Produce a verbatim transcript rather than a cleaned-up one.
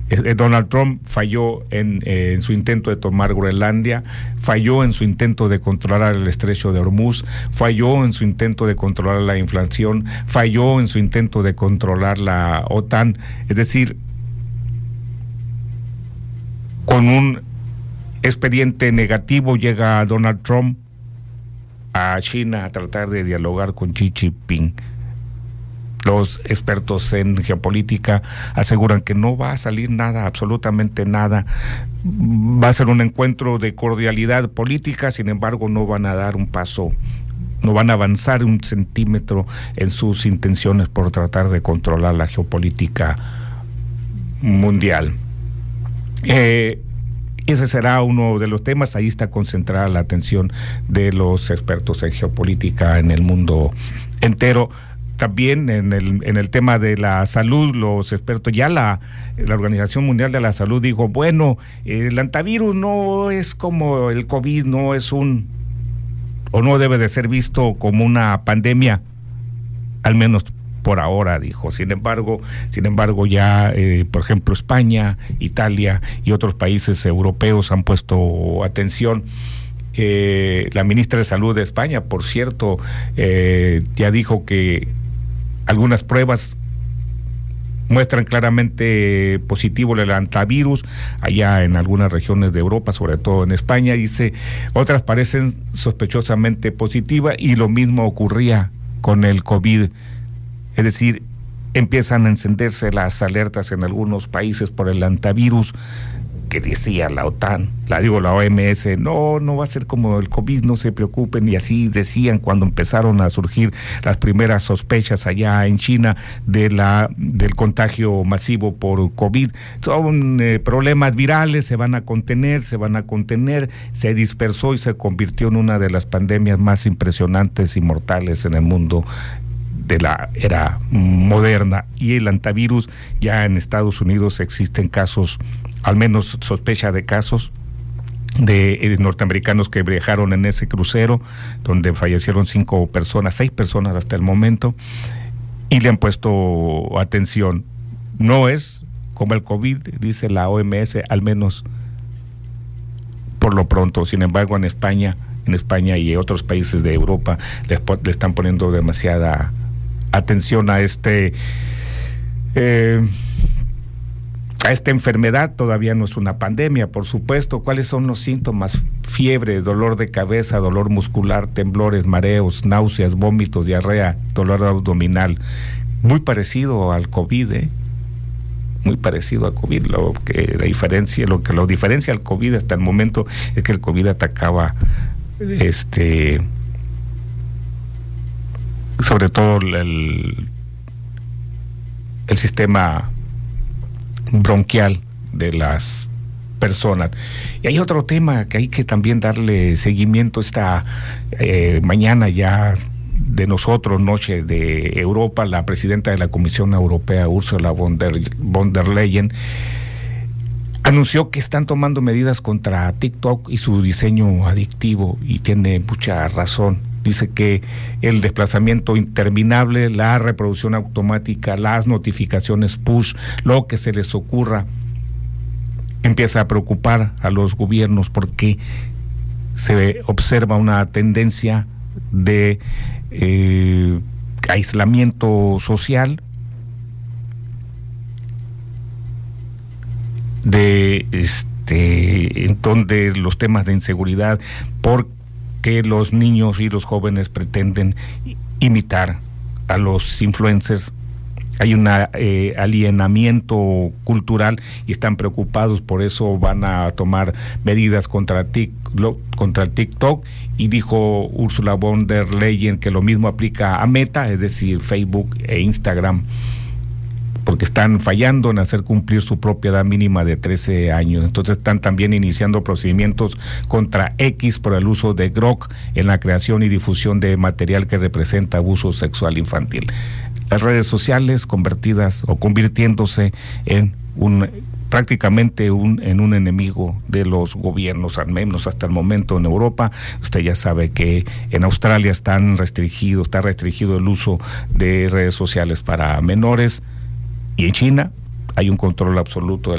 Eh, Donald Trump falló en, eh, en su intento de tomar Groenlandia, falló en su intento de controlar el estrecho de Hormuz, falló en su intento de controlar la inflación, falló en su intento de controlar la OTAN. Es decir, con un expediente negativo llega Donald Trump a China a tratar de dialogar con Xi Jinping. Los expertos en geopolítica aseguran que no va a salir nada, absolutamente nada. Va a ser un encuentro de cordialidad política, sin embargo no van a dar un paso, no van a avanzar un centímetro en sus intenciones por tratar de controlar la geopolítica mundial. Eh, ese será uno de los temas, ahí está concentrada la atención de los expertos en geopolítica en el mundo entero. También en el en el tema de la salud, los expertos, ya la, la Organización Mundial de la Salud dijo, bueno, el antivirus no es como el COVID, no es un, o no debe de ser visto como una pandemia, al menos por ahora, dijo. Sin embargo, sin embargo ya, eh, por ejemplo, España, Italia y otros países europeos han puesto atención. Eh, la ministra de Salud de España, por cierto, eh, ya dijo que algunas pruebas muestran claramente positivo el antivirus allá en algunas regiones de Europa, sobre todo en España. Dice, otras parecen sospechosamente positivas, y lo mismo ocurría con el COVID. Es decir, empiezan a encenderse las alertas en algunos países por el antivirus, que decía la OTAN, la digo la O M S, no, no va a ser como el COVID, no se preocupen, y así decían cuando empezaron a surgir las primeras sospechas allá en China de la del contagio masivo por COVID. Son eh, problemas virales, se van a contener, se van a contener, se dispersó y se convirtió en una de las pandemias más impresionantes y mortales en el mundo de la era moderna. Y el antivirus, ya en Estados Unidos existen casos, al menos sospecha de casos de eh, norteamericanos que viajaron en ese crucero, donde fallecieron cinco personas, seis personas hasta el momento, y le han puesto atención. No es como el COVID, dice la O M S, al menos por lo pronto. Sin embargo, en España, en España y otros países de Europa le, le están poniendo demasiada atención a este eh, a esta enfermedad. Todavía no es una pandemia, por supuesto. ¿Cuáles son los síntomas? Fiebre, dolor de cabeza, dolor muscular, temblores, mareos, náuseas, vómitos, diarrea, dolor abdominal. Muy parecido al COVID, ¿eh? Muy parecido al COVID. Lo que la diferencia, lo que lo diferencia al COVID hasta el momento es que el COVID atacaba este sobre todo el, el sistema bronquial de las personas. Y hay otro tema que hay que también darle seguimiento esta eh, mañana ya de nosotros, noche de Europa. La presidenta de la Comisión Europea, Ursula von der, von der Leyen, anunció que están tomando medidas contra TikTok y su diseño adictivo, y tiene mucha razón. Dice que el desplazamiento interminable, la reproducción automática, las notificaciones push, lo que se les ocurra, empieza a preocupar a los gobiernos, porque se observa una tendencia de eh, aislamiento social, de este en donde los temas de inseguridad, porque que los niños y los jóvenes pretenden imitar a los influencers. Hay un eh, alienamiento cultural y están preocupados, por eso van a tomar medidas contra, tic, lo, contra el TikTok. Y dijo Ursula von der Leyen que lo mismo aplica a Meta, es decir, Facebook e Instagram, porque están fallando en hacer cumplir su propia edad mínima de trece años. Entonces están también iniciando procedimientos contra X por el uso de Grok en la creación y difusión de material que representa abuso sexual infantil. Las redes sociales convertidas o convirtiéndose en un prácticamente un, en un enemigo de los gobiernos, al menos hasta el momento en Europa. Usted ya sabe que en Australia están restringidos, está restringido el uso de redes sociales para menores. Y en China hay un control absoluto de